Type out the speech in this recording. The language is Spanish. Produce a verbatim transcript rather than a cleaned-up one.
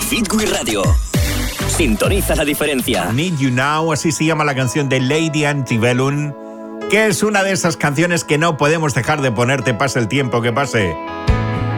Hit We Radio. Sintoniza la diferencia. Need You Now, así se llama la canción de Lady Antebellum, que es una de esas canciones que no podemos dejar de ponerte pase el tiempo que pase.